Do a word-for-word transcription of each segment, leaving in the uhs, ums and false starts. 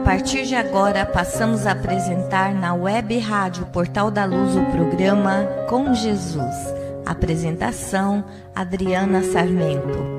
partir de agora, passamos a apresentar na Web Rádio Portal da Luz o programa Com Jesus. Apresentação, Adriana Sarmento.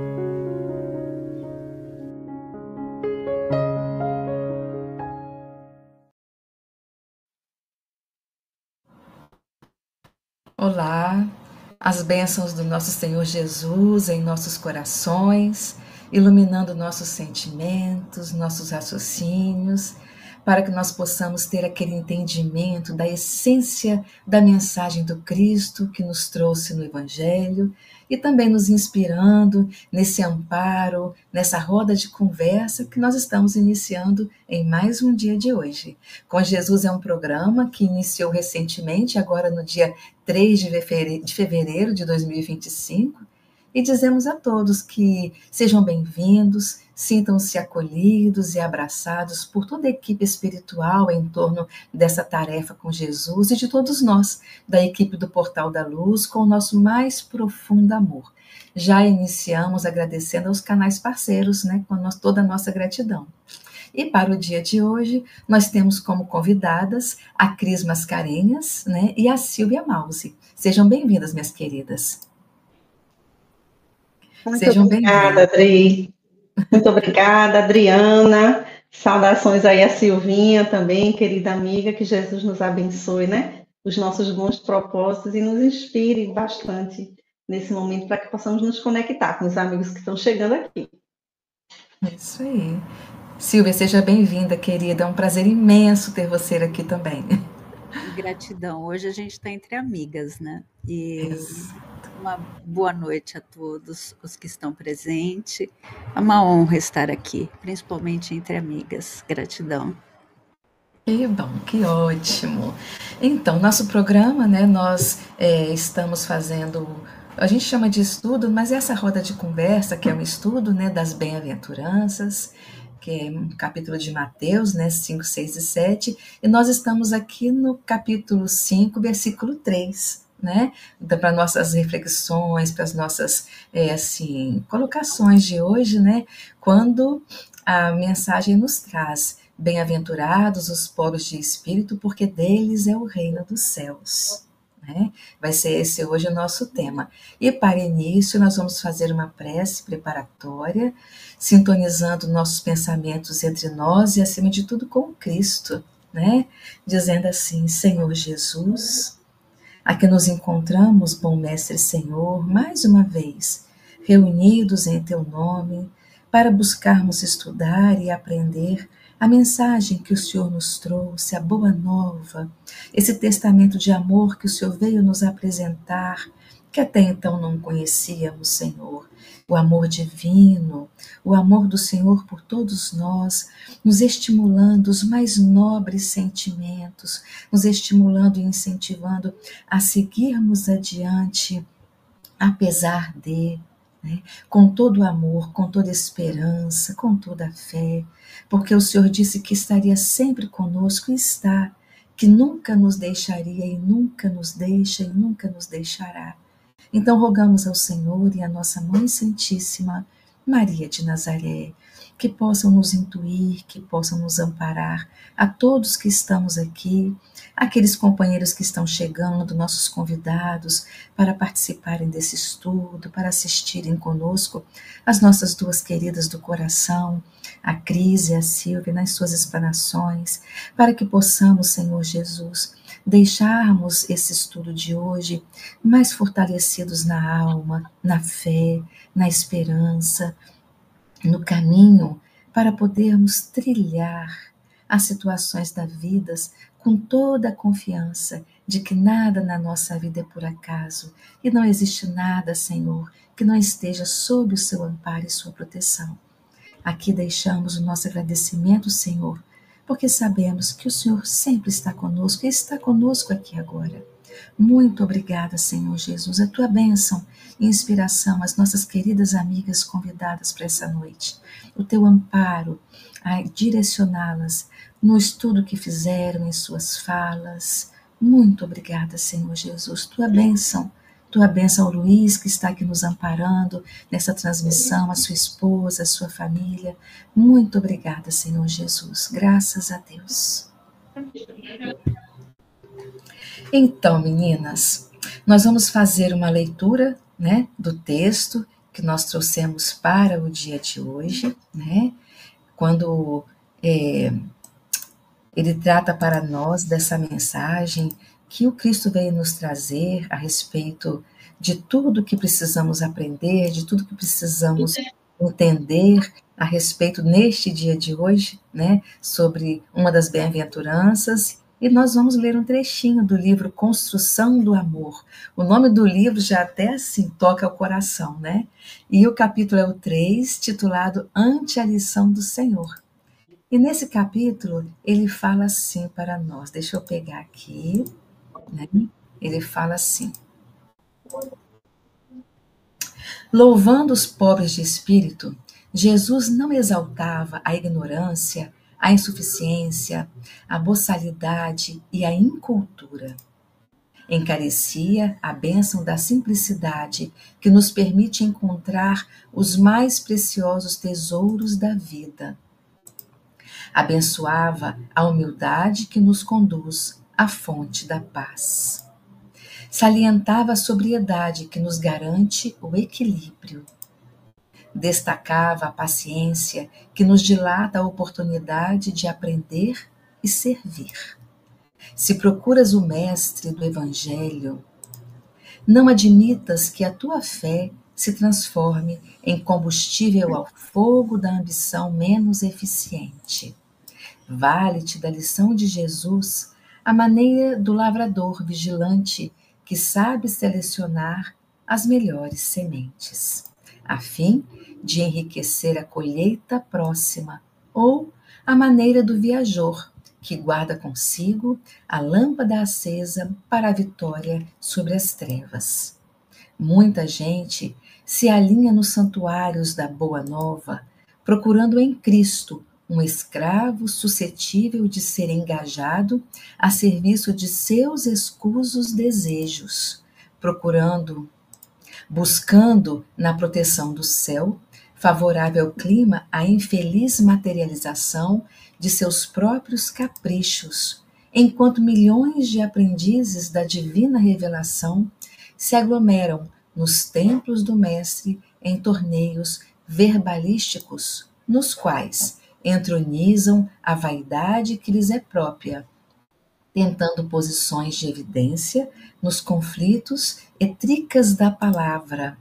Olá, as bênçãos do nosso Senhor Jesus em nossos corações, iluminando nossos sentimentos, nossos raciocínios, para que nós possamos ter aquele entendimento da essência da mensagem do Cristo que nos trouxe no Evangelho e também nos inspirando nesse amparo, nessa roda de conversa que nós estamos iniciando em mais um dia de hoje. Com Jesus é um programa que iniciou recentemente, agora no dia três de fevereiro de dois mil e vinte e cinco, e dizemos a todos que sejam bem-vindos, sintam-se acolhidos e abraçados por toda a equipe espiritual em torno dessa tarefa com Jesus e de todos nós, da equipe do Portal da Luz, com o nosso mais profundo amor. Já iniciamos agradecendo aos canais parceiros, né, com toda a nossa gratidão. E para o dia de hoje, nós temos como convidadas a Cris Mascarenhas, né, e a Silvia Mause. Sejam bem-vindas, minhas queridas. Muito Sejam obrigada, Adri. Muito obrigada, Adriana. Saudações aí a Silvinha também, querida amiga, que Jesus nos abençoe, né? Os nossos bons propósitos e nos inspire bastante nesse momento para que possamos nos conectar com os amigos que estão chegando aqui. Isso aí. Silvia, seja bem-vinda, querida. É um prazer imenso ter você aqui também. Gratidão. Hoje a gente está entre amigas, né? E Isso. Uma boa noite a todos os que estão presentes. É uma honra estar aqui, principalmente entre amigas. Gratidão. Que bom, que ótimo. Então, nosso programa, né, nós é, estamos fazendo, a gente chama de estudo, mas essa roda de conversa, que é um estudo, né, das bem-aventuranças, que é um capítulo de Mateus, né, cinco, seis e sete, e nós estamos aqui no capítulo cinco, versículo três, né, para nossas reflexões, para as nossas, é, assim, colocações de hoje, né, quando a mensagem nos traz: bem-aventurados os pobres de espírito, porque deles é o reino dos céus. Né? Vai ser esse hoje o nosso tema. E para início nós vamos fazer uma prece preparatória, sintonizando nossos pensamentos entre nós e acima de tudo com Cristo, né? Dizendo assim: Senhor Jesus, aqui nos encontramos, bom Mestre Senhor, mais uma vez, reunidos em Teu nome, para buscarmos estudar e aprender a mensagem que o Senhor nos trouxe, a boa nova, esse testamento de amor que o Senhor veio nos apresentar, que até então não conhecíamos, Senhor. O amor divino, o amor do Senhor por todos nós, nos estimulando os mais nobres sentimentos, nos estimulando e incentivando a seguirmos adiante, apesar de, né, com todo amor, com toda esperança, com toda fé, porque o Senhor disse que estaria sempre conosco e está, que nunca nos deixaria e nunca nos deixa e nunca nos deixará. Então rogamos ao Senhor e à nossa Mãe Santíssima, Maria de Nazaré, que possam nos intuir, que possam nos amparar, a todos que estamos aqui, aqueles companheiros que estão chegando, nossos convidados, para participarem desse estudo, para assistirem conosco, as nossas duas queridas do coração, a Cris e a Silvia, nas suas explanações, para que possamos, Senhor Jesus, deixarmos esse estudo de hoje mais fortalecidos na alma, na fé, na esperança, no caminho para podermos trilhar as situações da vida com toda a confiança de que nada na nossa vida é por acaso e não existe nada, Senhor, que não esteja sob o seu amparo e sua proteção. Aqui deixamos o nosso agradecimento, Senhor, porque sabemos que o Senhor sempre está conosco e está conosco aqui agora. Muito obrigada, Senhor Jesus, a tua bênção e inspiração às nossas queridas amigas convidadas para essa noite. O teu amparo a direcioná-las no estudo que fizeram, em suas falas. Muito obrigada, Senhor Jesus, tua bênção, tua bênção ao Luiz, que está aqui nos amparando nessa transmissão, a sua esposa, a sua família. Muito obrigada, Senhor Jesus. Graças a Deus. Então, meninas, nós vamos fazer uma leitura, né, do texto que nós trouxemos para o dia de hoje, né? Quando é, ele trata para nós dessa mensagem que o Cristo veio nos trazer a respeito de tudo que precisamos aprender, de tudo que precisamos entender a respeito neste dia de hoje, né, sobre uma das bem-aventuranças. E nós vamos ler um trechinho do livro Construção do Amor. O nome do livro já até assim toca o coração, né? E o capítulo é o três, titulado Ante a Lição do Senhor. E nesse capítulo ele fala assim para nós, deixa eu pegar aqui, né? Ele fala assim: louvando os pobres de espírito, Jesus não exaltava a ignorância, a insuficiência, a boçalidade e a incultura. Encarecia a bênção da simplicidade que nos permite encontrar os mais preciosos tesouros da vida. Abençoava a humildade que nos conduz à fonte da paz. Salientava a sobriedade que nos garante o equilíbrio. Destacava a paciência que nos dilata a oportunidade de aprender e servir. Se procuras o mestre do Evangelho, não admitas que a tua fé se transforme em combustível ao fogo da ambição menos eficiente. Vale-te da lição de Jesus a maneira do lavrador vigilante que sabe selecionar as melhores sementes, a fim de enriquecer a colheita próxima, ou a maneira do viajor que guarda consigo a lâmpada acesa para a vitória sobre as trevas. Muita gente se alinha nos santuários da Boa Nova, procurando em Cristo um escravo suscetível de ser engajado a serviço de seus escusos desejos, procurando, buscando na proteção do céu, favorável clima à infeliz materialização de seus próprios caprichos, enquanto milhões de aprendizes da divina revelação se aglomeram nos templos do Mestre em torneios verbalísticos, nos quais entronizam a vaidade que lhes é própria, tentando posições de evidência nos conflitos e tricas da palavra.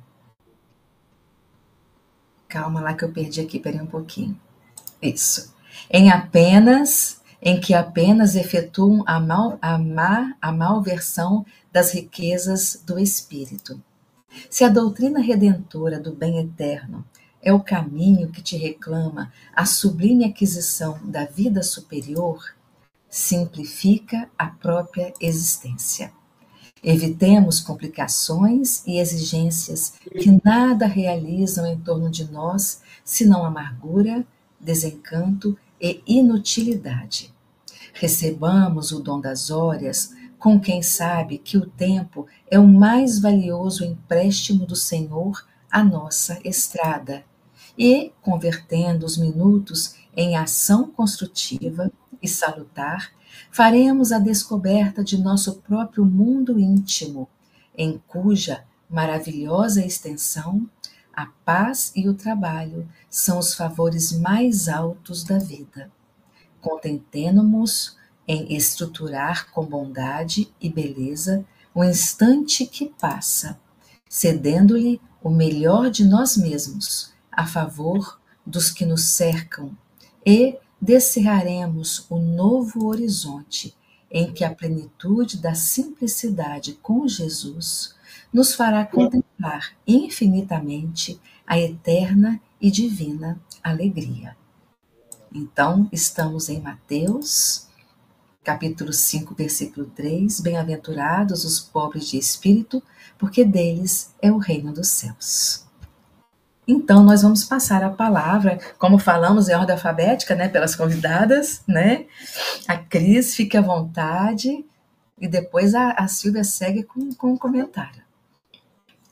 Calma lá que eu perdi aqui, peraí um pouquinho. Isso. Em apenas, em que apenas efetuam a, mal, a, má, a malversão das riquezas do espírito. Se a doutrina redentora do bem eterno é o caminho que te reclama a sublime aquisição da vida superior, simplifica a própria existência. Evitemos complicações e exigências que nada realizam em torno de nós, senão amargura, desencanto e inutilidade. Recebamos o dom das horas com quem sabe que o tempo é o mais valioso empréstimo do Senhor à nossa estrada, e, convertendo os minutos em ação construtiva e salutar, faremos a descoberta de nosso próprio mundo íntimo, em cuja maravilhosa extensão a paz e o trabalho são os favores mais altos da vida. Contentemo-nos em estruturar com bondade e beleza o instante que passa, cedendo-lhe o melhor de nós mesmos a favor dos que nos cercam, e descerraremos o novo horizonte em que a plenitude da simplicidade com Jesus nos fará contemplar infinitamente a eterna e divina alegria. Então, estamos em Mateus, capítulo cinco, versículo três, bem-aventurados os pobres de espírito, porque deles é o reino dos céus. Então, nós vamos passar a palavra, como falamos em ordem alfabética, né, pelas convidadas, né? A Cris, fique à vontade, e depois a, a Silvia segue com, com um comentário.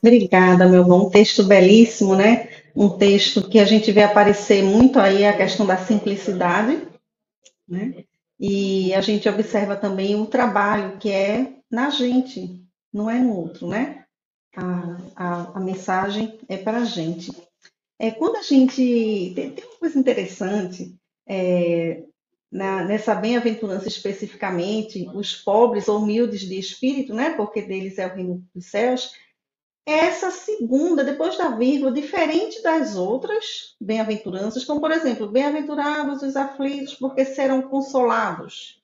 Obrigada, meu irmão. Um texto belíssimo, né? Um texto que a gente vê aparecer muito aí a questão da simplicidade, né? E a gente observa também o trabalho que é na gente, não é no outro, né? A, a, a mensagem é para a gente. É, quando a gente. Tem, tem uma coisa interessante, é, na- nessa bem-aventurança especificamente, os pobres ou humildes de espírito, né? Porque deles é o reino dos céus. Essa segunda, depois da vírgula, diferente das outras bem-aventuranças, como por exemplo, bem-aventurados os aflitos, porque serão consolados.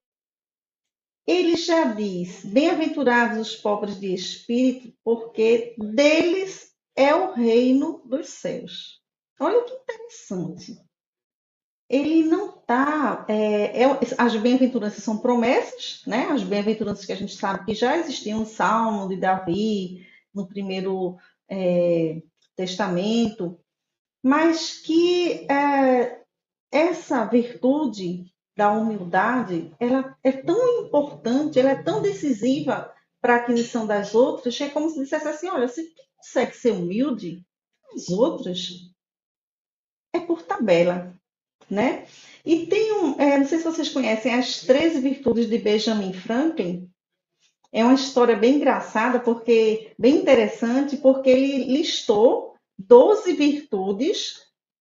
Ele já diz: bem-aventurados os pobres de espírito, porque deles é o reino dos céus. Olha que interessante. Ele não está. É, é, as bem-aventuranças são promessas, né? As bem-aventuranças que a gente sabe que já existiam no Salmo de Davi, no primeiro é, testamento, mas que é, essa virtude da humildade, ela é tão importante, ela é tão decisiva para a aquisição das outras, que é como se dissesse assim, olha, se tu consegue ser humilde, as outras é por tabela, né? E tem um, é, não sei se vocês conhecem, as treze virtudes de Benjamin Franklin. É uma história bem engraçada, porque bem interessante, porque ele listou doze virtudes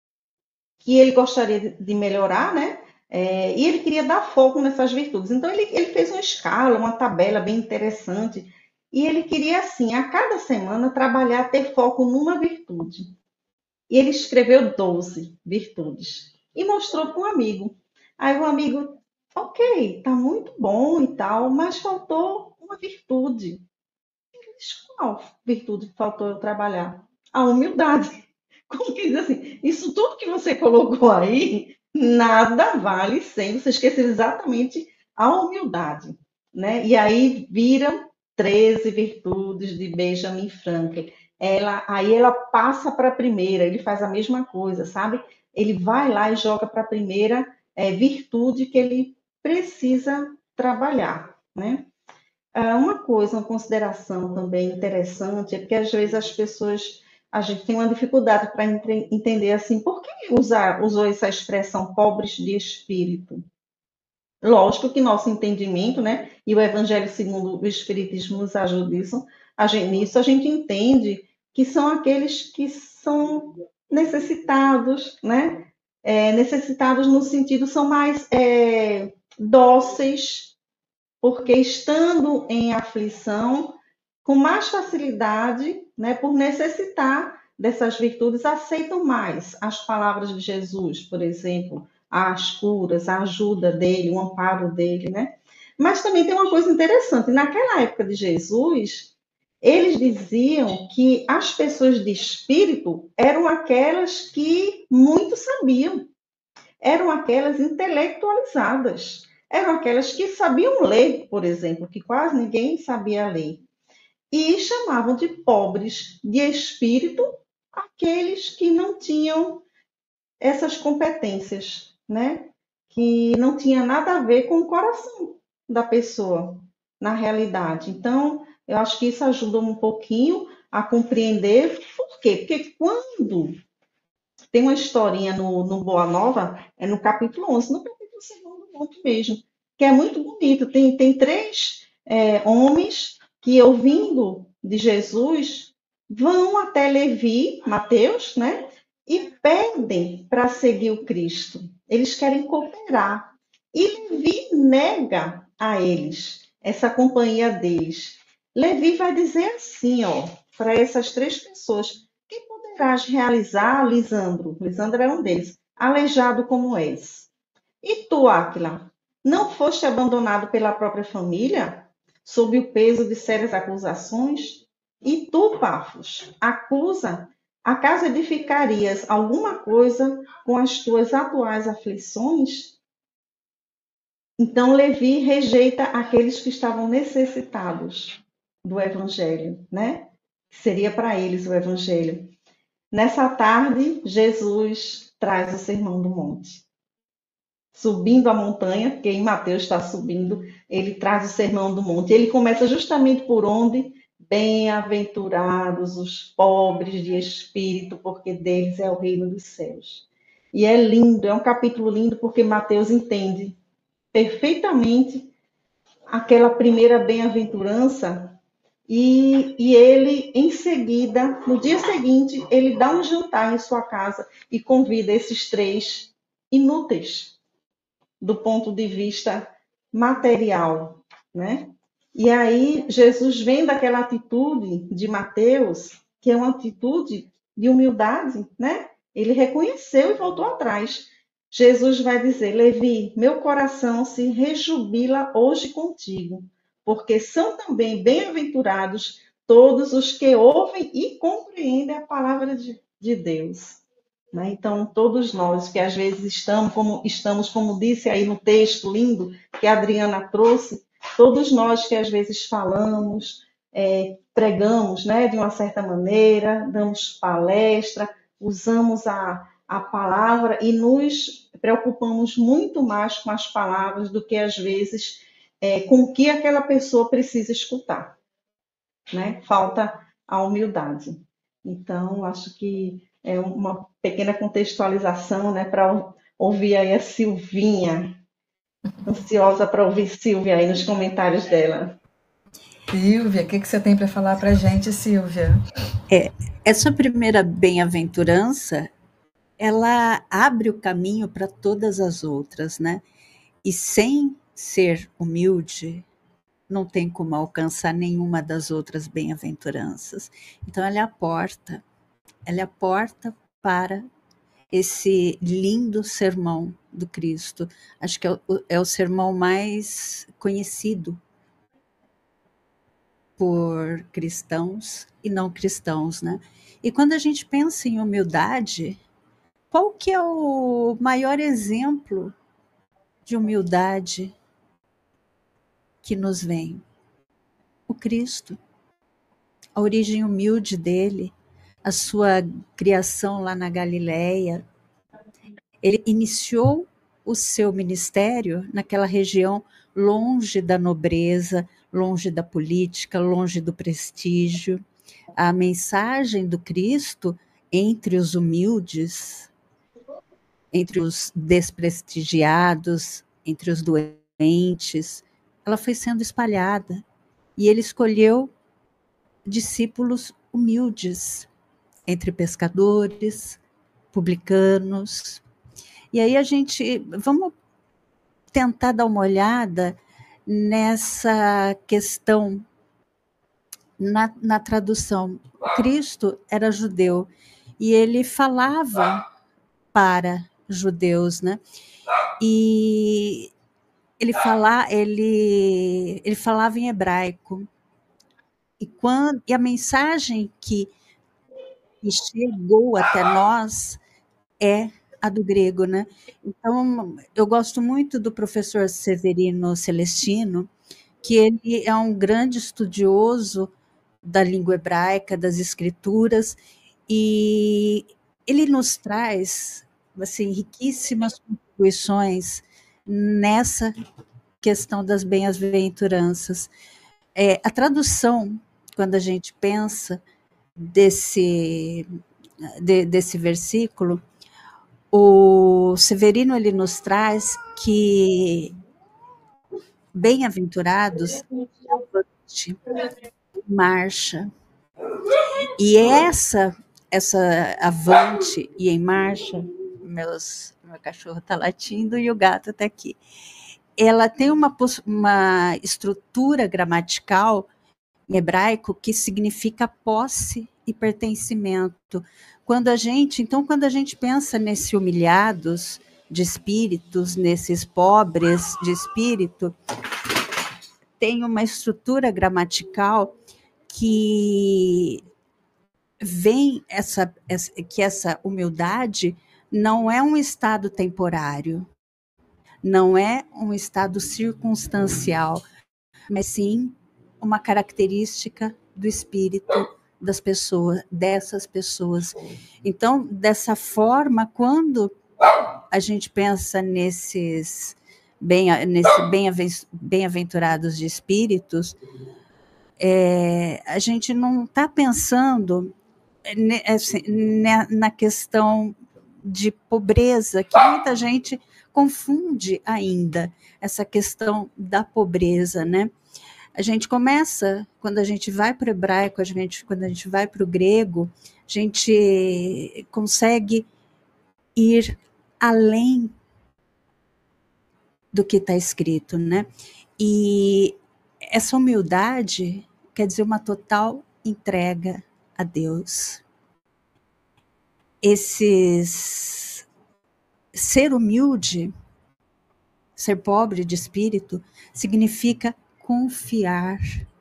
que ele gostaria de melhorar, né? É, e ele queria dar foco nessas virtudes. Então, ele, ele fez uma escala, uma tabela bem interessante. E ele queria, assim, a cada semana, trabalhar, ter foco numa virtude. E ele escreveu doze virtudes. E mostrou para um amigo. Aí o amigo, ok, tá muito bom e tal, mas faltou uma virtude. Ele disse, qual virtude faltou eu trabalhar? A humildade. Como que diz assim, isso tudo que você colocou aí, nada vale sem você esquecer exatamente a humildade, né? E aí viram treze virtudes de Benjamin Franklin. Ela, aí ela passa para a primeira, ele faz a mesma coisa, sabe? Ele vai lá e joga para a primeira é, virtude que ele precisa trabalhar, né? Ah, uma coisa, uma consideração também interessante é porque às vezes as pessoas, a gente tem uma dificuldade para entender assim, por que usar, usou essa expressão pobres de espírito? Lógico que nosso entendimento, né, e o Evangelho segundo o Espiritismo nos ajuda nisso, a gente, nisso a gente entende que são aqueles que são necessitados, né, é, necessitados no sentido, são mais é, dóceis, porque estando em aflição, com mais facilidade, né, por necessitar dessas virtudes, aceitam mais as palavras de Jesus, por exemplo, as curas, a ajuda dele, o amparo dele, né? Mas também tem uma coisa interessante, naquela época de Jesus, eles diziam que as pessoas de espírito eram aquelas que muito sabiam, eram aquelas intelectualizadas, eram aquelas que sabiam ler, por exemplo, que quase ninguém sabia ler. E chamavam de pobres de espírito aqueles que não tinham essas competências, né? Que não tinha nada a ver com o coração da pessoa, na realidade. Então, eu acho que isso ajuda um pouquinho a compreender por quê? Porque quando tem uma historinha no, no Boa Nova, é no capítulo onze, no capítulo Sermão do Monte mesmo, que é muito bonito. Tem, tem três é, homens que, ouvindo de Jesus, vão até Levi, Mateus, né? E pedem para seguir o Cristo. Eles querem cooperar. E Levi nega a eles essa companhia deles. Levi vai dizer assim, ó, para essas três pessoas: que poderás realizar, Lisandro? Lisandro era um deles. Aleijado como és. E tu, Áquila, não foste abandonado pela própria família, sob o peso de sérias acusações? E tu, Pafos, acusa, acaso edificarias alguma coisa com as tuas atuais aflições? Então, Levi rejeita aqueles que estavam necessitados do evangelho, né? Seria para eles o evangelho. Nessa tarde, Jesus traz o Sermão do Monte. Subindo a montanha, porque em Mateus está subindo, ele traz o Sermão do Monte. Ele começa justamente por onde? bem-aventurados os pobres de espírito, porque deles é o reino dos céus. E é lindo, é um capítulo lindo, porque Mateus entende perfeitamente aquela primeira bem-aventurança, e, e ele, em seguida, no dia seguinte, ele dá um jantar em sua casa e convida esses três inúteis, do ponto de vista material, né? E aí Jesus vem daquela atitude de Mateus, que é uma atitude de humildade, né? Ele reconheceu e voltou atrás. Jesus vai dizer: Levi, meu coração se rejubila hoje contigo, porque são também bem-aventurados todos os que ouvem e compreendem a palavra de, de Deus. Né? Então, todos nós que às vezes estamos como, estamos, como disse aí no texto lindo que a Adriana trouxe, todos nós que às vezes falamos, é, pregamos, né, de uma certa maneira, damos palestra, usamos a, a palavra e nos preocupamos muito mais com as palavras do que às vezes é, com o que aquela pessoa precisa escutar. Né? Falta a humildade. Então, acho que é uma pequena contextualização, né, para ouvir aí a Silvinha. Ansiosa para ouvir Silvia aí nos comentários dela. Silvia, o que, que você tem para falar para a gente, Silvia? É, essa primeira bem-aventurança, ela abre o caminho para todas as outras, né? E sem ser humilde, não tem como alcançar nenhuma das outras bem-aventuranças. Então, ela é a porta, ela é a porta para esse lindo sermão do Cristo. Acho que é o, é o sermão mais conhecido por cristãos e não cristãos, né? E quando a gente pensa em humildade, qual que é o maior exemplo de humildade que nos vem? O Cristo. A origem humilde dele, a sua criação lá na Galileia. Ele iniciou o seu ministério naquela região longe da nobreza, longe da política, longe do prestígio. A mensagem do Cristo entre os humildes, entre os desprestigiados, entre os doentes, ela foi sendo espalhada. E ele escolheu discípulos humildes, entre pescadores, publicanos. E aí a gente, vamos tentar dar uma olhada nessa questão na, na tradução. Cristo era judeu e ele falava para judeus, né? E ele, fala, ele, ele falava em hebraico. E, quando, e a mensagem que, que chegou até nós é a do grego, né? Então, eu gosto muito do professor Severino Celestino, que ele é um grande estudioso da língua hebraica, das escrituras, e ele nos traz, assim, riquíssimas contribuições nessa questão das bem-aventuranças. É, a tradução, quando a gente pensa desse, de, desse versículo, o Severino ele nos traz que bem-aventurados avante, marcha. E essa, essa avante e em marcha, meus, meu cachorro está latindo e o gato está aqui. Ela tem uma, uma estrutura gramatical em hebraico que significa posse e pertencimento. Quando a gente, então, quando a gente pensa nesses humilhados de espíritos, nesses pobres de espírito, tem uma estrutura gramatical que vem essa, essa, que essa humildade não é um estado temporário, não é um estado circunstancial, mas sim uma característica do espírito das pessoas, dessas pessoas. Então, dessa forma, quando a gente pensa nesses bem, nesse bem-aventurados de espíritos, é, a gente não está pensando assim, na questão de pobreza, que muita gente confunde ainda essa questão da pobreza, né? A gente começa, quando a gente vai para o hebraico, a gente, quando a gente vai para o grego, a gente consegue ir além do que está escrito, né? E essa humildade quer dizer uma total entrega a Deus. Esses ser humilde, ser pobre de espírito, significa confiar,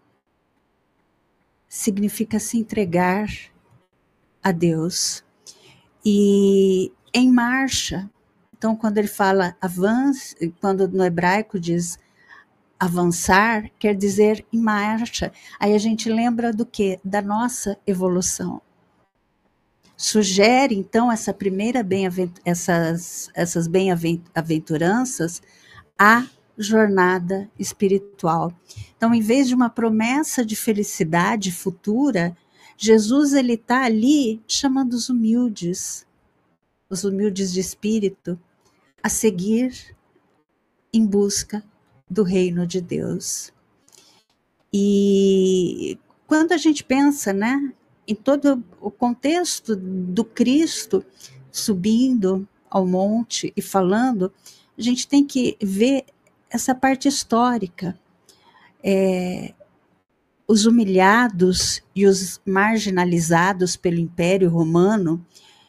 significa se entregar a Deus. E em marcha, então quando ele fala avance, quando no hebraico diz avançar, quer dizer em marcha. Aí a gente lembra do quê? Da nossa evolução. Sugere, então, essa primeira bem-aventur- essas, essas bem-aventuranças a jornada espiritual. Então, em vez de uma promessa de felicidade futura, Jesus ele está ali chamando os humildes, os humildes de espírito, a seguir em busca do reino de Deus. E quando a gente pensa, né, em todo o contexto do Cristo subindo ao monte e falando, a gente tem que ver essa parte histórica. É, os humilhados e os marginalizados pelo Império Romano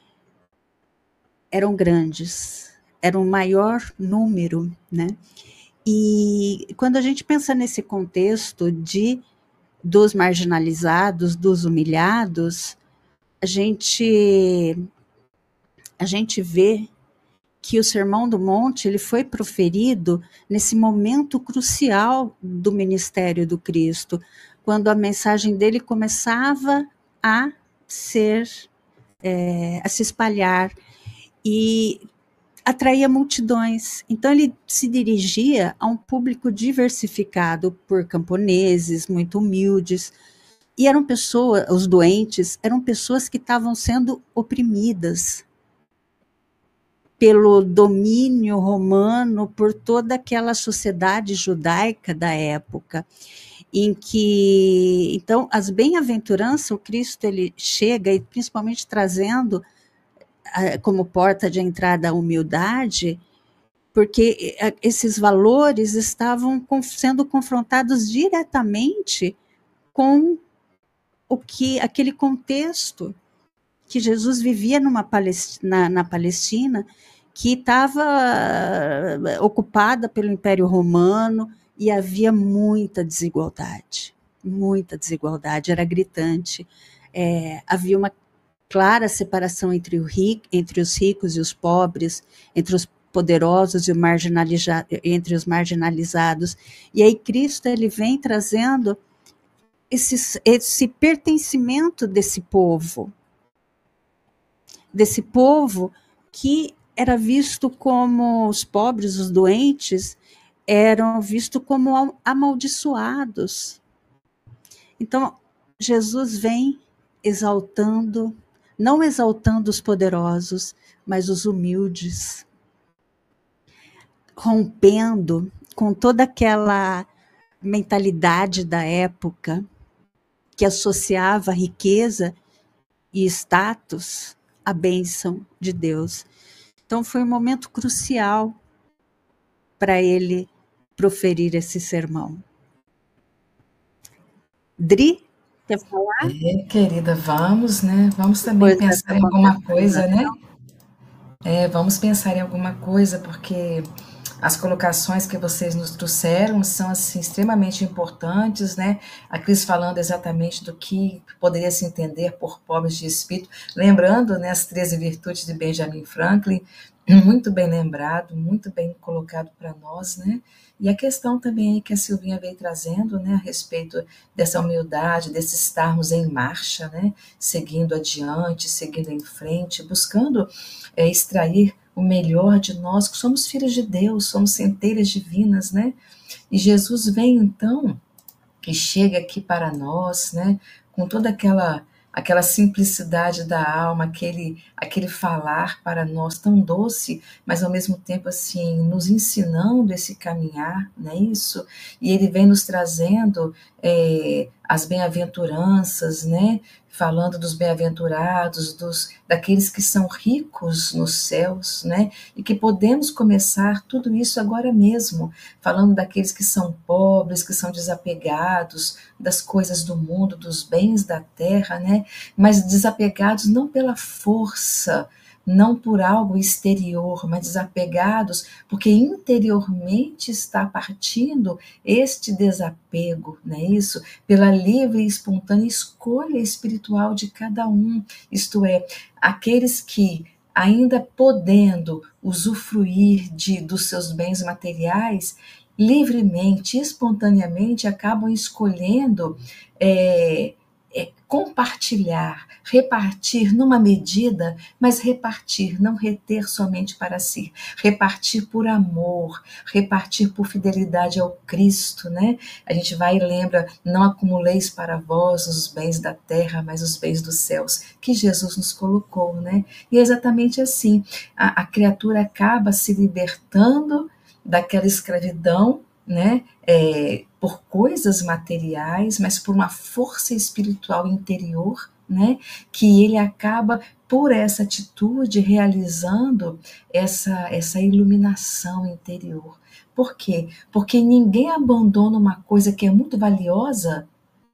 eram grandes, eram o maior número, né? E quando a gente pensa nesse contexto de dos marginalizados, dos humilhados, a gente a gente vê que o Sermão do Monte ele foi proferido nesse momento crucial do ministério do Cristo, quando a mensagem dele começava a ser, é, a se espalhar e atraía multidões. Então ele se dirigia a um público diversificado por camponeses, muito humildes, e eram pessoas, os doentes, eram pessoas que estavam sendo oprimidas pelo domínio romano, por toda aquela sociedade judaica da época, em que, então, as bem-aventuranças, o Cristo ele chega, e principalmente trazendo como porta de entrada a humildade, porque esses valores estavam sendo confrontados diretamente com o que, aquele contexto que Jesus vivia numa Palestina, na, na Palestina, que estava ocupada pelo Império Romano, e havia muita desigualdade, muita desigualdade, era gritante. É, havia uma clara separação entre, o rico, entre os ricos e os pobres, entre os poderosos e o marginaliza, entre os marginalizados. E aí Cristo ele vem trazendo esse, esse pertencimento desse povo, desse povo que era visto como os pobres, os doentes, eram vistos como amaldiçoados. Então, Jesus vem exaltando, não exaltando os poderosos, mas os humildes, rompendo com toda aquela mentalidade da época que associava riqueza e status à bênção de Deus. Então foi um momento crucial para ele proferir esse sermão. Dri, quer falar? É, querida, vamos, né? Vamos também Depois pensar em alguma coisa, né? É, vamos pensar em alguma coisa, porque as colocações que vocês nos trouxeram são assim, extremamente importantes, né? A Cris falando exatamente do que poderia se entender por pobres de espírito, lembrando, né, as treze virtudes de Benjamin Franklin, muito bem lembrado, muito bem colocado para nós, né? E a questão também que a Silvinha veio trazendo, né, a respeito dessa humildade, desse estarmos em marcha, né, seguindo adiante, seguindo em frente, buscando é, extrair o melhor de nós, que somos filhos de Deus, somos centelhas divinas, né? E Jesus vem, então, que chega aqui para nós, né, com toda aquela aquela simplicidade da alma, aquele aquele falar para nós tão doce, mas ao mesmo tempo assim nos ensinando esse caminhar, não é isso? E ele vem nos trazendo é, as bem-aventuranças, né? Falando dos bem-aventurados, dos daqueles que são ricos nos céus, né? E que podemos começar tudo isso agora mesmo, falando daqueles que são pobres, que são desapegados das coisas do mundo, dos bens da terra, né? Mas desapegados não pela força, não por algo exterior, mas desapegados porque interiormente está partindo este desapego, não é isso? Pela livre e espontânea escolha espiritual de cada um, isto é, aqueles que ainda podendo usufruir de, dos seus bens materiais, livremente, espontaneamente acabam escolhendo é, é, compartilhar, repartir numa medida, mas repartir, não reter somente para si, repartir por amor, repartir por fidelidade ao Cristo, né? A gente vai e lembra, não acumuleis para vós os bens da terra, mas os bens dos céus, que Jesus nos colocou, né? E é exatamente assim, a, a criatura acaba se libertando daquela escravidão, né, é, por coisas materiais, mas por uma força espiritual interior, né, que ele acaba, por essa atitude, realizando essa, essa iluminação interior. Por quê? Porque ninguém abandona uma coisa que é muito valiosa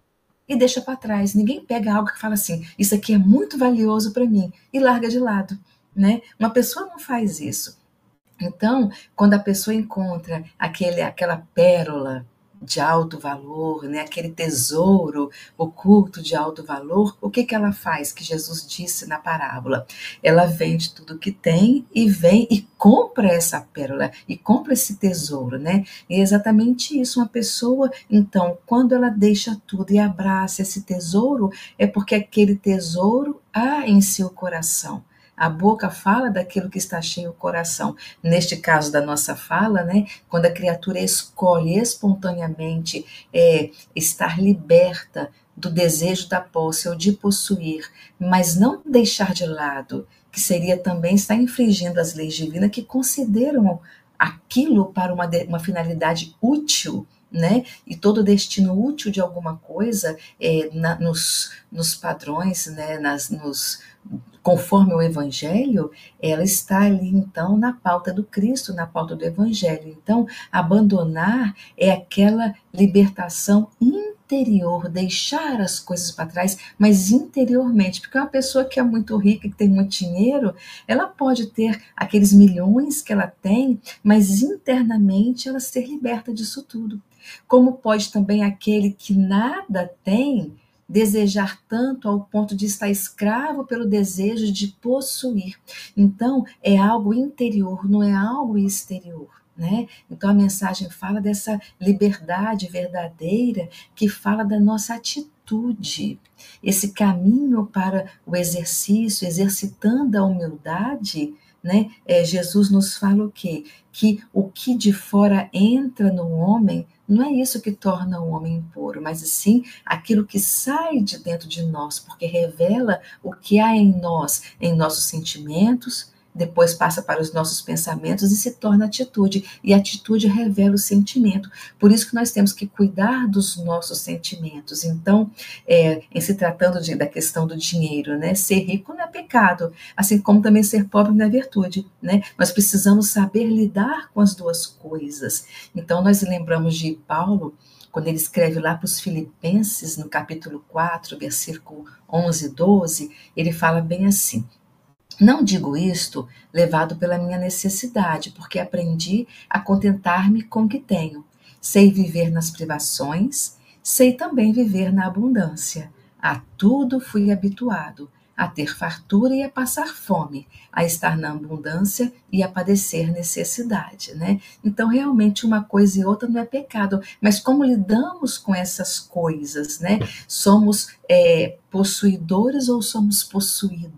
e deixa para trás. Ninguém pega algo que fala assim, isso aqui é muito valioso para mim, e larga de lado, né? Uma pessoa não faz isso. Então, quando a pessoa encontra aquele, aquela pérola de alto valor, né, aquele tesouro oculto de alto valor, o que, que ela faz, que Jesus disse na parábola? Ela vende tudo que tem e vem e compra essa pérola, e compra esse tesouro, né? E é exatamente isso, uma pessoa, então, quando ela deixa tudo e abraça esse tesouro, é porque aquele tesouro há em seu coração. A boca fala daquilo que está cheio o coração. Neste caso da nossa fala, né, quando a criatura escolhe espontaneamente é, estar liberta do desejo da posse ou de possuir, mas não deixar de lado, que seria também estar infringindo as leis divinas que consideram aquilo para uma, uma finalidade útil, né? E todo destino útil de alguma coisa é, na, nos, nos padrões, né? Nas, nos, conforme o Evangelho, ela está ali então na pauta do Cristo, na pauta do Evangelho. Então, abandonar é aquela libertação interior, deixar as coisas para trás, mas interiormente, porque uma pessoa que é muito rica, que tem muito dinheiro, ela pode ter aqueles milhões que ela tem, mas internamente ela ser liberta disso tudo. Como pode também aquele que nada tem desejar tanto ao ponto de estar escravo pelo desejo de possuir. Então, é algo interior, não é algo exterior, né? Então, a mensagem fala dessa liberdade verdadeira, que fala da nossa atitude, esse caminho para o exercício, exercitando a humildade, né? É, Jesus nos fala o quê? Que o que de fora entra no homem não é isso que torna o homem impuro, mas sim aquilo que sai de dentro de nós, porque revela o que há em nós, em nossos sentimentos, depois passa para os nossos pensamentos e se torna atitude, e a atitude revela o sentimento. Por isso que nós temos que cuidar dos nossos sentimentos. Então, é, em se tratando de, da questão do dinheiro, né, ser rico não é pecado, assim como também ser pobre não é virtude, né? Nós precisamos saber lidar com as duas coisas. Então, nós lembramos de Paulo, quando ele escreve lá para os Filipenses, no capítulo quatro, versículo onze e doze, ele fala bem assim: não digo isto levado pela minha necessidade, porque aprendi a contentar-me com o que tenho. Sei viver nas privações, sei também viver na abundância. A tudo fui habituado, a ter fartura e a passar fome, a estar na abundância e a padecer necessidade, né? Então, realmente, uma coisa e outra não é pecado, mas como lidamos com essas coisas, né? Somos é, possuidores ou somos possuídos?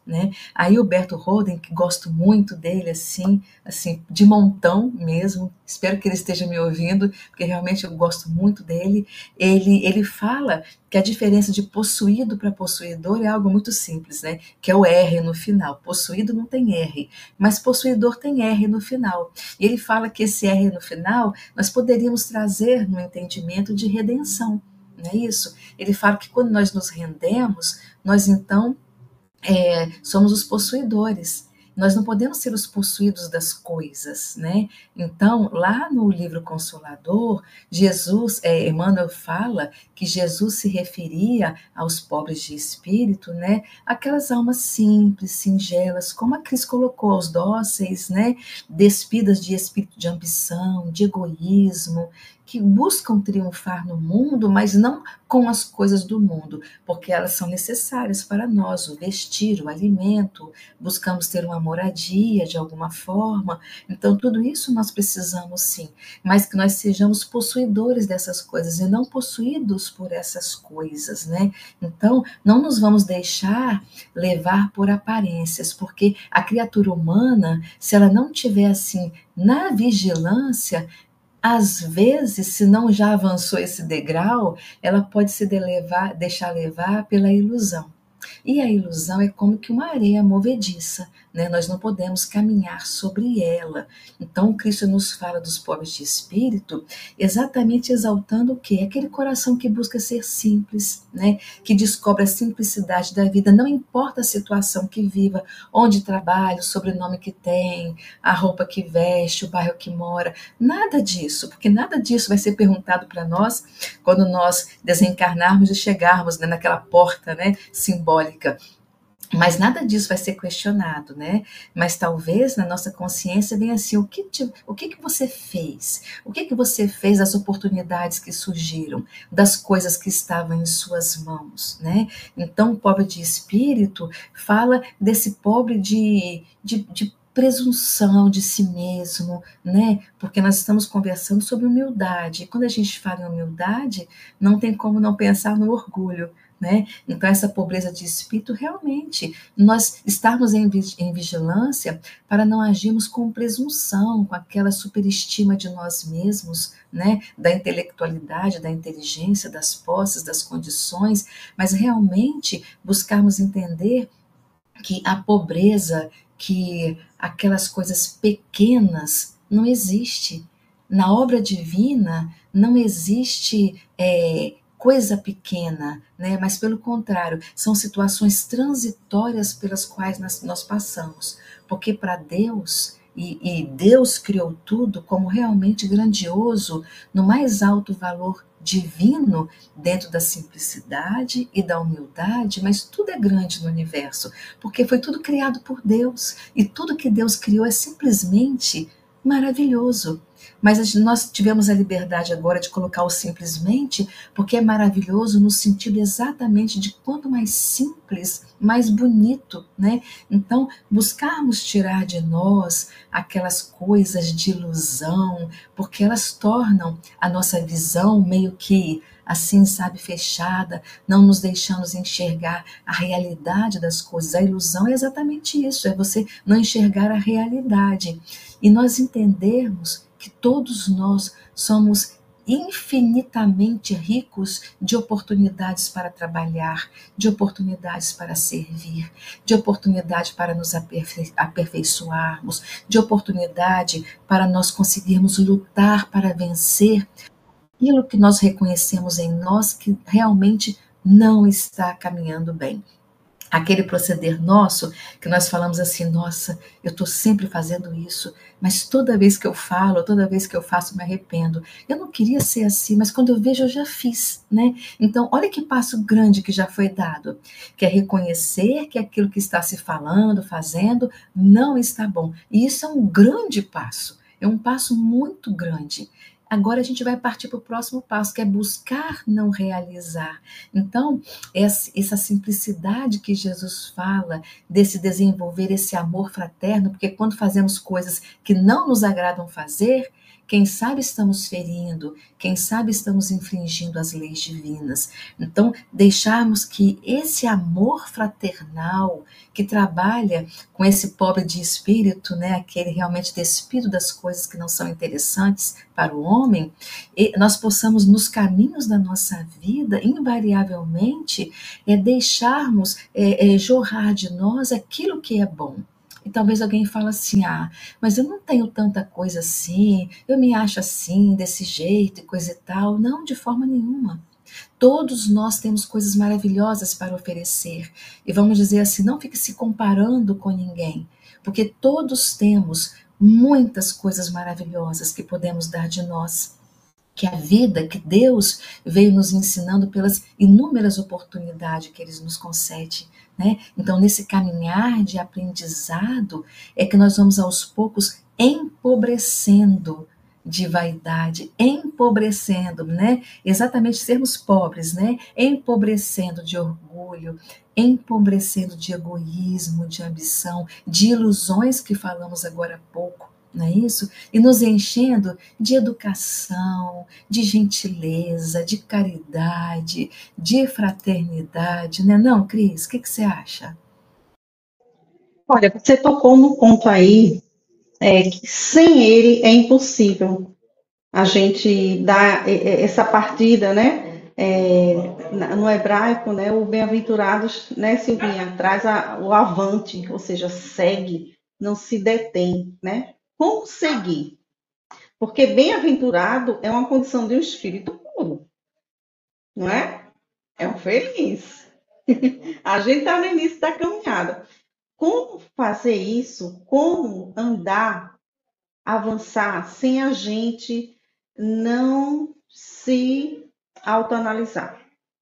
né? Aí o Berto Holden, que gosto muito dele, assim, assim, de montão mesmo, espero que ele esteja me ouvindo, porque realmente eu gosto muito dele, ele, ele fala que a diferença de possuído para possuidor é algo muito simples, né? Que é o R no final. Possuído não tem R, mas possuidor tem R no final. E ele fala que esse R no final nós poderíamos trazer no entendimento de redenção, não é isso? Ele fala que quando nós nos rendemos, nós então É, somos os possuidores. Nós não podemos ser os possuídos das coisas, né? Então, lá no livro Consolador, Jesus, é, Emmanuel fala que Jesus se referia aos pobres de espírito, né? Aquelas almas simples, singelas, como a Cris colocou, aos dóceis, né? Despidas de espírito de ambição, de egoísmo, que buscam triunfar no mundo, mas não com as coisas do mundo, porque elas são necessárias para nós, o vestir, o alimento, buscamos ter uma moradia de alguma forma, então tudo isso nós precisamos sim, mas que nós sejamos possuidores dessas coisas e não possuídos por essas coisas, né? Então, não nos vamos deixar levar por aparências, porque a criatura humana, se ela não tiver assim na vigilância, às vezes, se não já avançou esse degrau, ela pode se levar, deixar levar pela ilusão. E a ilusão é como que uma areia movediça, né? Nós não podemos caminhar sobre ela. Então, o Cristo nos fala dos pobres de espírito, exatamente exaltando o quê? Aquele coração que busca ser simples, né? Que descobre a simplicidade da vida, não importa a situação que viva, onde trabalha, o sobrenome que tem, a roupa que veste, o bairro que mora, nada disso, porque nada disso vai ser perguntado para nós quando nós desencarnarmos e chegarmos, né, naquela porta, né, simbólica. Mas nada disso vai ser questionado, né? Mas talvez na nossa consciência venha assim, o que, te, o que, que você fez? O que, que você fez das oportunidades que surgiram, das coisas que estavam em suas mãos, né? Então, o pobre de espírito fala desse pobre de, de, de presunção de si mesmo, né? Porque nós estamos conversando sobre humildade. E quando a gente fala em humildade, não tem como não pensar no orgulho, né? Então, essa pobreza de espírito, realmente, nós estarmos em, em vigilância para não agirmos com presunção, com aquela superestima de nós mesmos, né? Da intelectualidade, da inteligência, das posses, das condições, mas realmente buscarmos entender que a pobreza, que aquelas coisas pequenas não existe. Na obra divina não existe é, coisa pequena, né? Mas pelo contrário, são situações transitórias pelas quais nós, nós passamos. Porque para Deus, e, e Deus criou tudo como realmente grandioso, no mais alto valor divino, dentro da simplicidade e da humildade, mas tudo é grande no universo, porque foi tudo criado por Deus, e tudo que Deus criou é simplesmente maravilhoso. Mas nós tivemos a liberdade agora de colocar o simplesmente, porque é maravilhoso no sentido exatamente de quanto mais simples, mais bonito, né? Então, buscarmos tirar de nós aquelas coisas de ilusão, porque elas tornam a nossa visão meio que assim, sabe, fechada, não nos deixamos enxergar a realidade das coisas. A ilusão é exatamente isso, é você não enxergar a realidade. E nós entendermos que todos nós somos infinitamente ricos de oportunidades para trabalhar, de oportunidades para servir, de oportunidade para nos aperfei- aperfeiçoarmos, de oportunidade para nós conseguirmos lutar para vencer aquilo que nós reconhecemos em nós que realmente não está caminhando bem. Aquele proceder nosso, que nós falamos assim, nossa, eu estou sempre fazendo isso, mas toda vez que eu falo, toda vez que eu faço, me arrependo. Eu não queria ser assim, mas quando eu vejo, eu já fiz, né? Então, olha que passo grande que já foi dado, que é reconhecer que aquilo que está se falando, fazendo, não está bom. E isso é um grande passo, é um passo muito grande. Agora a gente vai partir para o próximo passo, que é buscar não realizar. Então, essa simplicidade que Jesus fala, desse desenvolver esse amor fraterno, porque quando fazemos coisas que não nos agradam fazer, quem sabe estamos ferindo, quem sabe estamos infringindo as leis divinas. Então, deixarmos que esse amor fraternal, que trabalha com esse pobre de espírito, né, aquele realmente despido das coisas que não são interessantes para o homem, e nós possamos, nos caminhos da nossa vida, invariavelmente, é, deixarmos é, é, jorrar de nós aquilo que é bom. E talvez alguém fale assim, ah, mas eu não tenho tanta coisa assim, eu me acho assim, desse jeito e coisa e tal. Não, de forma nenhuma. Todos nós temos coisas maravilhosas para oferecer. E vamos dizer assim, não fique se comparando com ninguém, porque todos temos muitas coisas maravilhosas que podemos dar de nós. Que a vida, que Deus veio nos ensinando pelas inúmeras oportunidades que Ele nos concede. Né? Então, nesse caminhar de aprendizado, é que nós vamos aos poucos empobrecendo de vaidade, empobrecendo, né? Exatamente sermos pobres, né? Empobrecendo de orgulho, empobrecendo de egoísmo, de ambição, de ilusões que falamos agora há pouco, não é isso? E nos enchendo de educação, de gentileza, de caridade, de fraternidade, né? Não, Cris, o que, que você acha? Olha, você tocou no ponto aí, é, que sem ele é impossível a gente dar essa partida, né? É, no hebraico, né? O bem-aventurados, né, Silvinha, traz a, o avante, ou seja, segue, não se detém, né? Como seguir? Porque bem-aventurado é uma condição de um espírito puro, não é? É um feliz. A gente está no início da caminhada. Como fazer isso? Como andar, avançar, sem a gente não se autoanalisar?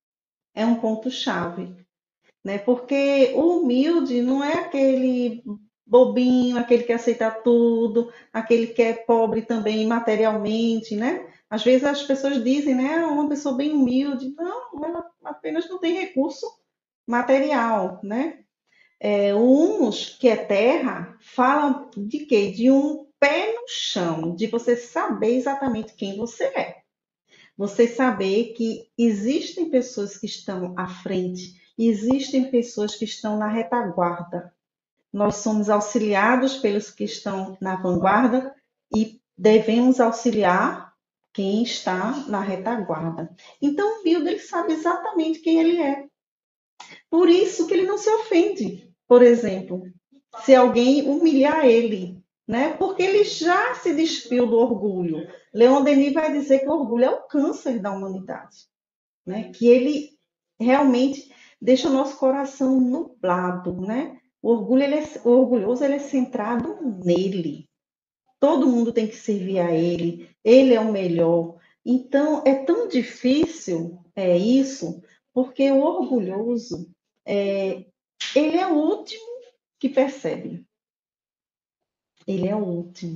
É um ponto-chave, né? Porque o humilde não é aquele bobinho, aquele que aceita tudo, aquele que é pobre também materialmente, né? Às vezes as pessoas dizem, né, "Ah, uma pessoa bem humilde". Não, ela apenas não tem recurso material, né? É, o humus, que é terra, fala de quê? De um pé no chão, de você saber exatamente quem você é. Você saber que existem pessoas que estão à frente, existem pessoas que estão na retaguarda. Nós somos auxiliados pelos que estão na vanguarda e devemos auxiliar quem está na retaguarda. Então, o Bilder sabe exatamente quem ele é. Por isso que ele não se ofende, por exemplo, se alguém humilhar ele, né? Porque ele já se despiu do orgulho. Leon Denis vai dizer que o orgulho é o câncer da humanidade, né? Que ele realmente deixa o nosso coração nublado, né? O orgulho, ele é, o orgulhoso, ele é centrado nele. Todo mundo tem que servir a ele. Ele é o melhor. Então, é tão difícil é isso, porque o orgulhoso, é, ele é o último que percebe. Ele é o último.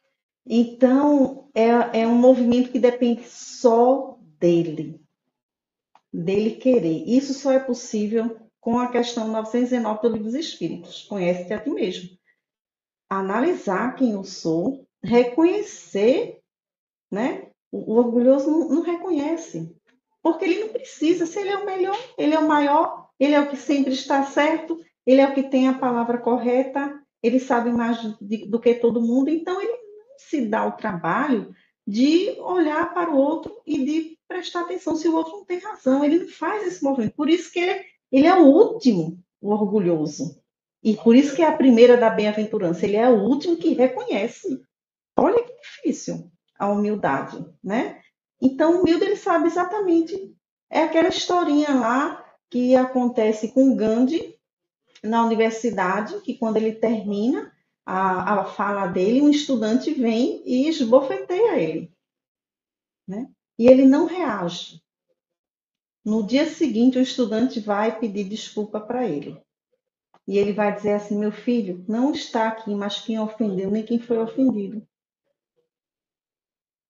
Então, é, é um movimento que depende só dele, dele querer. Isso só é possível com a questão novecentos e dezenove do Livro dos Espíritos. Conhece-te a ti mesmo. Analisar quem eu sou, reconhecer, né? O, o orgulhoso não, não reconhece, porque ele não precisa. Se ele é o melhor, ele é o maior, ele é o que sempre está certo, ele é o que tem a palavra correta, ele sabe mais de, do que todo mundo, então ele não se dá o trabalho de olhar para o outro e de prestar atenção se o outro não tem razão. Ele não faz esse movimento. Por isso que ele, ele é o último, o orgulhoso. E por isso que é a primeira da bem-aventurança. Ele é o último que reconhece. Olha que difícil a humildade, né? Então, o humilde, ele sabe exatamente. É aquela historinha lá que acontece com Gandhi na universidade, que quando ele termina a, a fala dele, um estudante vem e esbofeteia ele, né? E ele não reage. No dia seguinte, o estudante vai pedir desculpa para ele. E ele vai dizer assim: meu filho, não está aqui, mas quem ofendeu, nem quem foi ofendido.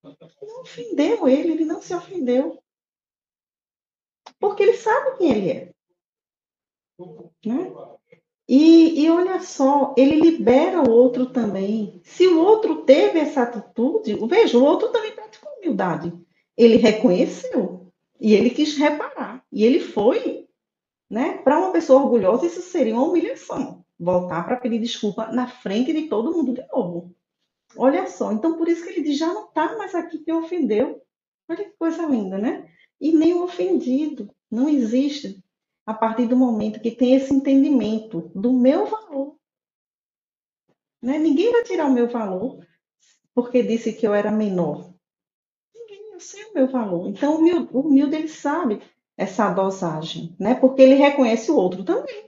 Não ofendeu ele, ele não se ofendeu. Porque ele sabe quem ele é. Né? E, e olha só, ele libera o outro também. Se o outro teve essa atitude, veja, o outro também praticou humildade. Ele reconheceu e ele quis reparar. E ele foi, né? Para uma pessoa orgulhosa, isso seria uma humilhação. Voltar para pedir desculpa na frente de todo mundo de novo. Olha só, então por isso que ele diz, já não está mais aqui quem ofendeu. Olha que coisa linda, né? E nem o ofendido. Não existe a partir do momento que tem esse entendimento do meu valor. Né? Ninguém vai tirar o meu valor porque disse que eu era menor. Ninguém, eu sei o meu valor. Então, o humilde, o humilde ele sabe essa dosagem, né? Porque ele reconhece o outro também.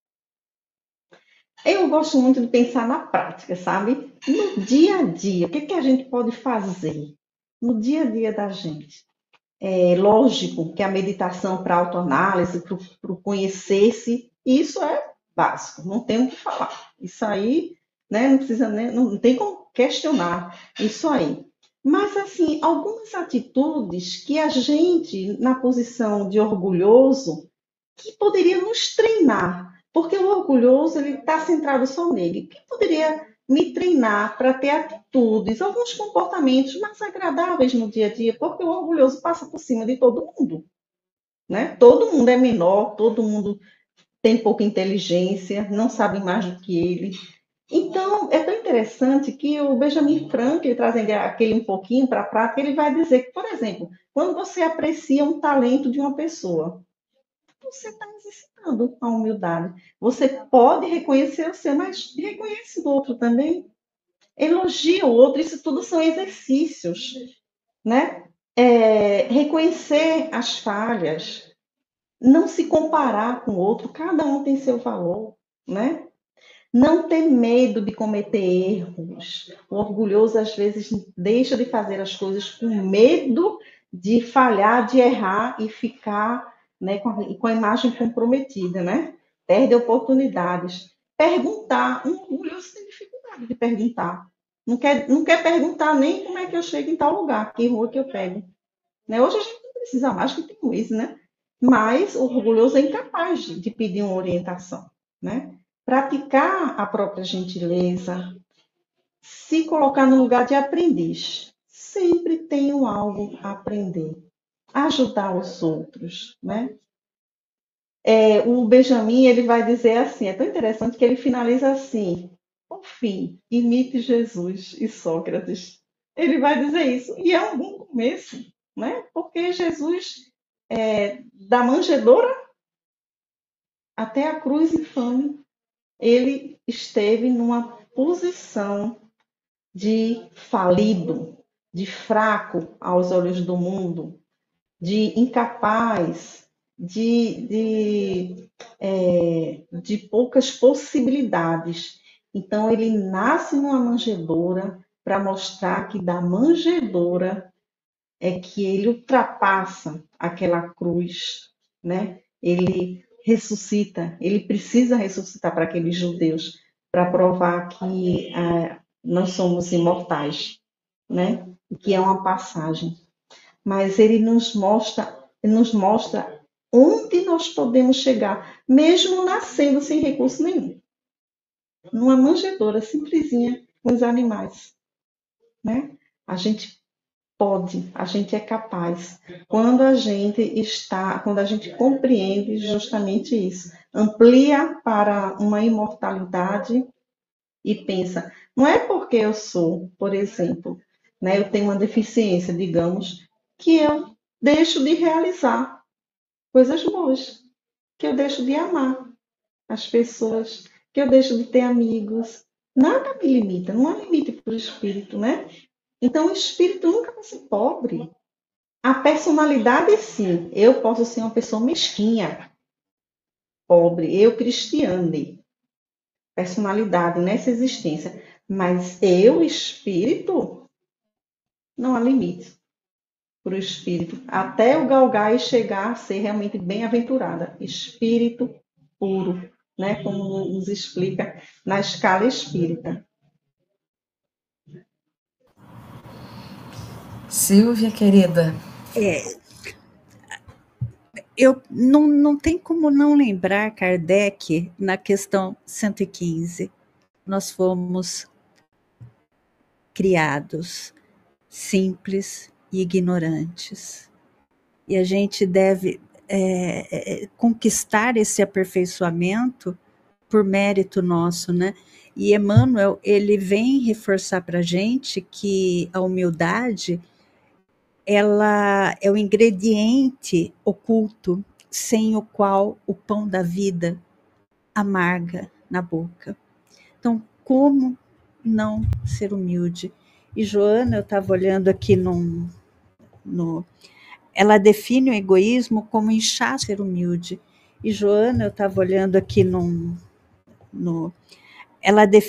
Eu gosto muito de pensar na prática, sabe? No dia a dia, o que, que a gente pode fazer no dia a dia da gente? É lógico que a meditação para autoanálise, para o conhecer-se, isso é básico, não tem o que falar. Isso aí, né, não precisa nem, não tem como questionar isso aí. Mas, assim, algumas atitudes que a gente, na posição de orgulhoso, que poderia nos treinar, porque o orgulhoso ele está centrado só nele. Que poderia me treinar para ter atitudes, alguns comportamentos mais agradáveis no dia a dia, porque o orgulhoso passa por cima de todo mundo, né? Todo mundo é menor, todo mundo tem pouca inteligência, não sabe mais do que ele. Então, é tão interessante que o Benjamin Franklin, trazendo aquele um pouquinho para a prática, ele vai dizer que, por exemplo, quando você aprecia um talento de uma pessoa, você está exercitando a humildade. Você pode reconhecer o seu, mas reconhece do outro também. Elogia o outro, isso tudo são exercícios, né? É, reconhecer as falhas, não se comparar com o outro, cada um tem seu valor, né? Não ter medo de cometer erros. O orgulhoso, às vezes, deixa de fazer as coisas com medo de falhar, de errar e ficar, né, com, a, com a imagem comprometida, né? Perde oportunidades. Perguntar. Um orgulhoso tem dificuldade de perguntar. Não quer, não quer perguntar nem como é que eu chego em tal lugar, que rua que eu pego. Né? Hoje a gente não precisa mais, que tem isso, né? Mas o orgulhoso é incapaz de, de pedir uma orientação, né? Praticar a própria gentileza, se colocar no lugar de aprendiz. Sempre tenho algo a aprender. Ajudar os outros, né? É, o Benjamin, ele vai dizer assim, é tão interessante que ele finaliza assim, por fim, imite Jesus e Sócrates. Ele vai dizer isso, e é um bom começo, né? Porque Jesus, é, da manjedoura até a cruz infame, ele esteve numa posição de falido, de fraco aos olhos do mundo, de incapaz, de, de, é, de poucas possibilidades. Então, ele nasce numa manjedoura para mostrar que da manjedoura é que ele ultrapassa aquela cruz, né? Ele ressuscita, ele precisa ressuscitar para aqueles judeus, para provar que ah, nós somos imortais, né? Que é uma passagem. Mas ele nos mostra, ele nos mostra onde nós podemos chegar, mesmo nascendo sem recurso nenhum. Numa manjedoura simplesinha com os animais, né? A gente pode, a gente é capaz. Quando a gente está, quando a gente compreende justamente isso, amplia para uma imortalidade e pensa, não é porque eu sou, por exemplo, né, eu tenho uma deficiência, digamos, que eu deixo de realizar coisas boas, que eu deixo de amar as pessoas, que eu deixo de ter amigos. Nada me limita, não há limite para o espírito, né? Então, o espírito nunca vai ser pobre. A personalidade, sim. Eu posso ser uma pessoa mesquinha, pobre, eu cristiane. Personalidade nessa existência. Mas eu, espírito, não há limite para o espírito. Até o galgar e chegar a ser realmente bem-aventurada. Espírito puro, né? Como nos explica na escala espírita. Silvia, querida. É, eu não, não tem como não lembrar Kardec na questão cento e quinze. Nós fomos criados simples e ignorantes. E a gente deve é, é, conquistar esse aperfeiçoamento por mérito nosso, né? E Emmanuel, ele vem reforçar para a gente que a humildade, ela é o ingrediente oculto sem o qual o pão da vida amarga na boca. Então, como não ser humilde? E Joana, eu estava olhando aqui num, no... Ela define o egoísmo como inchaço ser humilde. E Joana, eu estava olhando aqui num... No, ela define